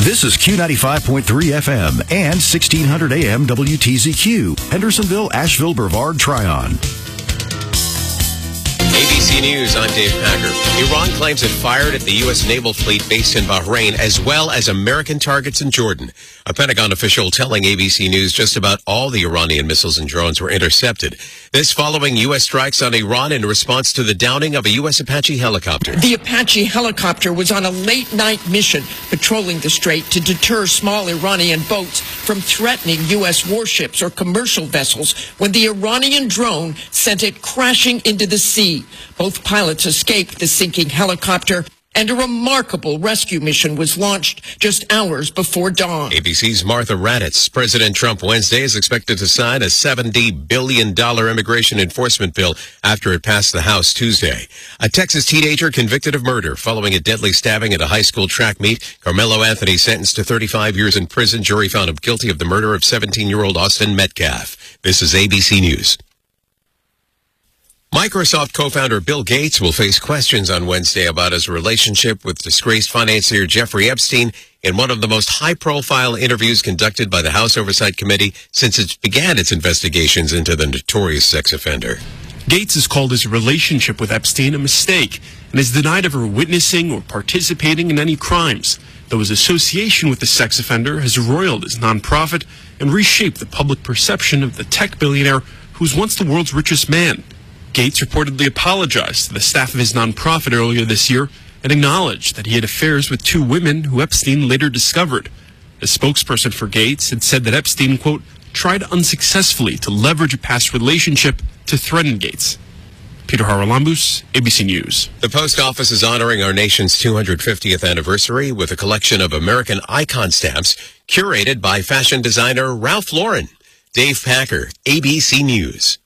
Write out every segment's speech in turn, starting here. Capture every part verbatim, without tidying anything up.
This is Q ninety-five point three F M and sixteen hundred A M W T Z Q, Hendersonville, Asheville, Brevard, Tryon. A B C News, I'm Dave Packer. Iran claims it fired at the U S naval fleet based in Bahrain, as well as American targets in Jordan. A Pentagon official telling A B C News just about all the Iranian missiles and drones were intercepted. This following U S strikes on Iran in response to the downing of a U S Apache helicopter. The Apache helicopter was on a late-night mission patrolling the strait to deter small Iranian boats from threatening U S warships or commercial vessels when the Iranian drone sent it crashing into the sea. Both pilots escaped the sinking helicopter, and a remarkable rescue mission was launched just hours before dawn. A B C's Martha Raddatz. President Trump Wednesday is expected to sign a seventy billion dollars immigration enforcement bill after it passed the House Tuesday. A Texas teenager convicted of murder following a deadly stabbing at a high school track meet. Carmelo Anthony sentenced to thirty-five years in prison. Jury found him guilty of the murder of seventeen-year-old Austin Metcalf. This is A B C News. Microsoft co-founder Bill Gates will face questions on Wednesday about his relationship with disgraced financier Jeffrey Epstein in one of the most high-profile interviews conducted by the House Oversight Committee since it began its investigations into the notorious sex offender. Gates has called his relationship with Epstein a mistake and has denied ever witnessing or participating in any crimes, though his association with the sex offender has roiled his nonprofit and reshaped the public perception of the tech billionaire who was once the world's richest man. Gates reportedly apologized to the staff of his nonprofit earlier this year and acknowledged that he had affairs with two women who Epstein later discovered. A spokesperson for Gates had said that Epstein, quote, tried unsuccessfully to leverage a past relationship to threaten Gates. Peter Haralambous, A B C News. The post office is honoring our nation's two hundred fiftieth anniversary with a collection of American icon stamps curated by fashion designer Ralph Lauren. Dave Packer, A B C News.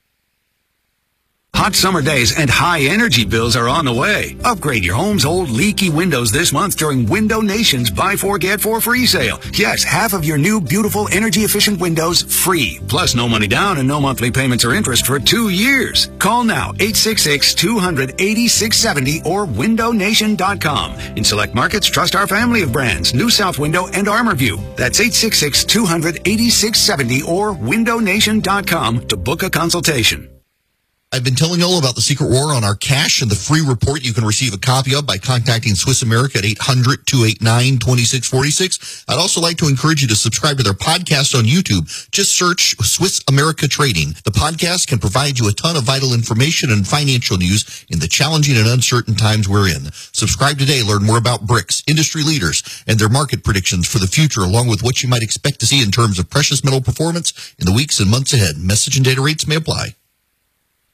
Hot summer days and high energy bills are on the way. Upgrade your home's old leaky windows this month during Window Nation's Buy Four Get Four free sale. Yes, half of your new beautiful energy efficient windows free. Plus no money down and no monthly payments or interest for two years. Call now, eight six six, two hundred, eighty-six seventy or window nation dot com. In select markets, trust our family of brands, New South Window and ArmorView. That's eight six six, two hundred, eighty-six seventy or window nation dot com to book a consultation. I've been telling you all about the secret war on our cash and the free report you can receive a copy of by contacting Swiss America at eight hundred, two eight nine, two six four six. I'd also like to encourage you to subscribe to their podcast on YouTube. Just search Swiss America Trading. The podcast can provide you a ton of vital information and financial news in the challenging and uncertain times we're in. Subscribe today. Learn more about BRICS, industry leaders, and their market predictions for the future, along with what you might expect to see in terms of precious metal performance in the weeks and months ahead. Message and data rates may apply.